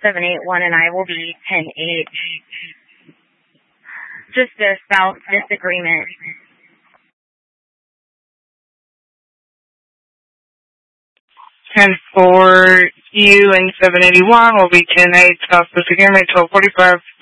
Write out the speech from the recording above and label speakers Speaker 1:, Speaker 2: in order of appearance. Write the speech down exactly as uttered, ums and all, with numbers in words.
Speaker 1: seven eight one and I will be ten eight. Just a spouse disagreement.
Speaker 2: ten four, you and seven eighty-one will be ten eight, spouse disagreement, twelve forty-five.